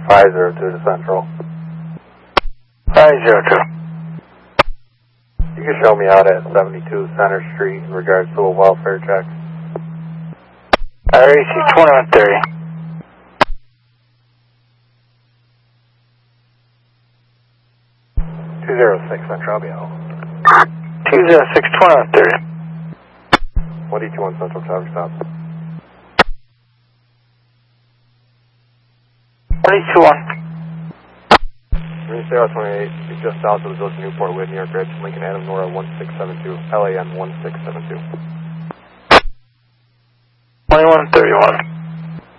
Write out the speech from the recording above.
502 to Central. 502. You can show me out at 72 Center Street in regards to a welfare check. RAC 2130. 206 Central, I'll be out. 206 2130. 121 Central traffic stop. 121. Marine Sarah 28, you're just south of the village of Newport with New York Bridge, Lincoln Adam Nora 1672, LAN 1672. 2131.